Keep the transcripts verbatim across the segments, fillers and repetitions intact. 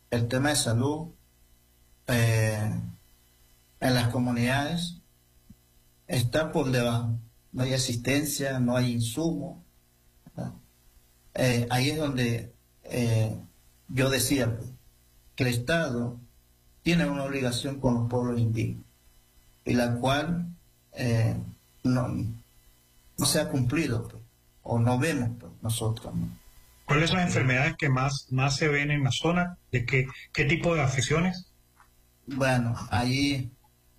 el tema de salud eh, en las comunidades está por debajo. No hay asistencia, no hay insumo. Eh, ahí es donde eh, yo decía pues, que el Estado tiene una obligación con los pueblos indígenas y la cual eh, no, no se ha cumplido pues, o no vemos pues, nosotros, ¿no? ¿Cuáles son las enfermedades que más, más se ven en la zona? ¿De qué, qué tipo de afecciones? Bueno, ahí,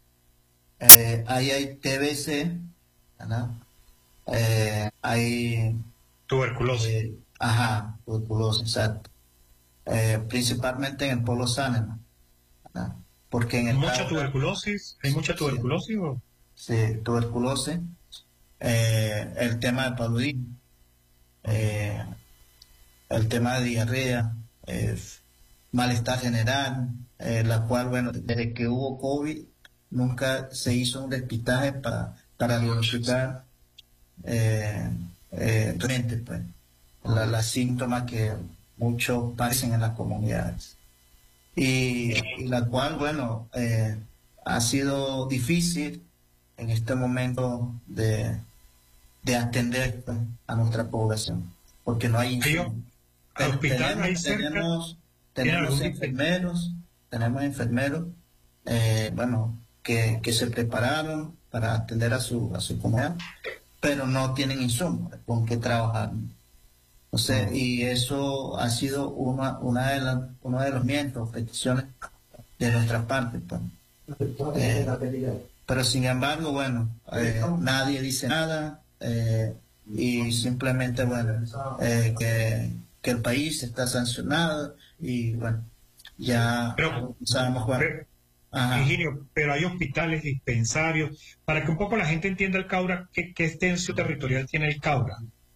eh, ahí hay T B C, ¿verdad? Eh, hay, Tuberculosis. eh, ajá, tuberculosis, exacto. Eh, principalmente en el pueblo Sánema, ¿verdad? Porque en el ¿Mucha Cauca, tuberculosis? ¿Hay mucha sí, tuberculosis? O? sí, tuberculosis, eh, el tema de paludismo, eh, el tema de diarrea, eh, malestar general, eh, la cual, bueno, desde que hubo COVID, nunca se hizo un despistaje para, para diagnosticar eh, eh, realmente, pues, la- las síntomas que muchos padecen en las comunidades. Y, y la cual, bueno, eh, ha sido difícil en este momento de, de atender pues, a nuestra población, porque no hay ¿Hay insumos. ho- Ten- hospital ahí tenemos, cerca? tenemos, ¿Tiene tenemos algún tipo? enfermeros, tenemos enfermeros, eh, bueno, que, que se prepararon para atender a su, a su comunidad, pero no tienen insumos con qué trabajar. O sea, y eso ha sido una, una de las, uno de los miembros, peticiones de nuestra parte. Pues. Eh, pero sin embargo, bueno, eh, nadie dice nada eh, y simplemente, bueno, eh, que, que el país está sancionado y bueno, ya Pero, sabemos, bueno, pero, ajá. Higinio, pero hay hospitales, dispensarios, para que un poco la gente entienda el Caura, ¿qué, qué extensión territorial tiene el Caura?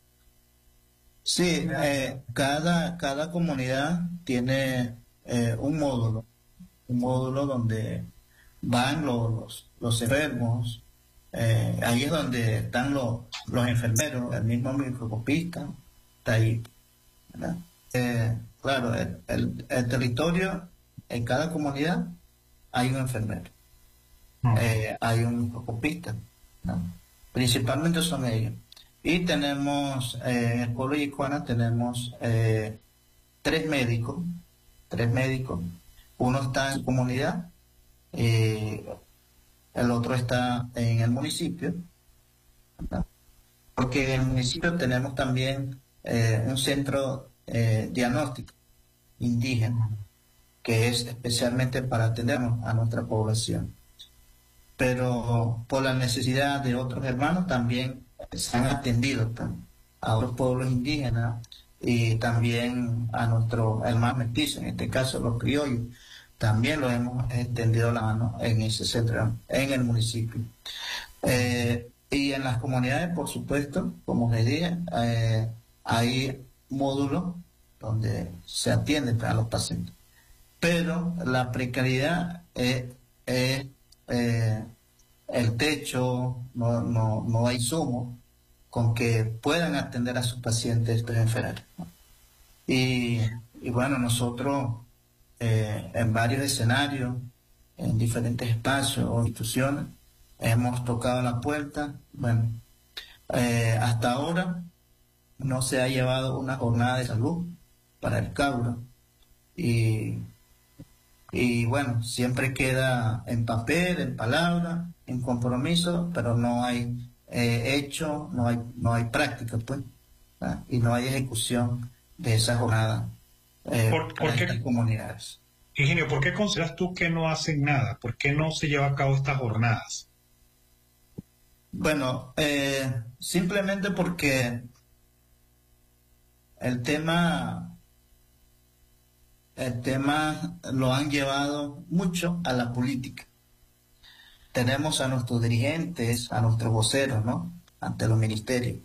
Sí, eh, cada, cada comunidad tiene eh, un módulo, un módulo donde van los, los, los enfermos, eh, ahí es donde están los, los enfermeros, el mismo microscopista está ahí, ¿verdad? Eh, claro, el, el, el territorio, en cada comunidad hay un enfermero, No. eh, hay un microscopista, ¿no? Principalmente son ellos. Y tenemos, eh, en el pueblo de Yicuana tenemos eh, tres médicos, tres médicos, uno está en su comunidad, eh, el otro está en el municipio, ¿verdad? Porque en el municipio tenemos también eh, un centro eh, diagnóstico indígena, que es especialmente para atender a nuestra población. Pero por la necesidad de otros hermanos también se han atendido pues, a otros pueblos indígenas y también a nuestros hermanos mestizos, en este caso los criollos. También lo hemos extendido la mano en ese centro, en el municipio. Eh, y en las comunidades, por supuesto, como les dije, eh, hay módulos donde se atiende a los pacientes. Pero la precariedad es, es eh, el techo, no, no, no hay insumos con que puedan atender a sus pacientes estos enfermos, ¿no? Y, y bueno, nosotros eh, en varios escenarios, en diferentes espacios o instituciones, hemos tocado la puerta. Bueno, eh, hasta ahora no se ha llevado una jornada de salud para el Caura y, y bueno, siempre queda en papel, en palabra, en compromiso, pero no hay eh, hecho, no hay, no hay práctica, pues, ¿verdad? Y no hay ejecución de esa jornada eh, ¿Por, para por estas qué, comunidades. Higinio, por qué consideras tú que no hacen nada? ¿Por qué no se lleva a cabo estas jornadas? Bueno, eh, simplemente porque el tema, el tema lo han llevado mucho a la política. Tenemos a nuestros dirigentes, a nuestros voceros, ¿no? Ante los ministerios.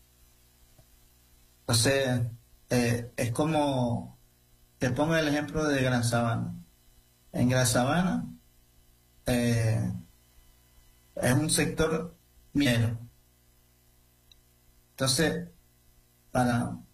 Entonces, eh, es como, te pongo el ejemplo de Gran Sabana. En Gran Sabana eh, es un sector minero. Entonces, para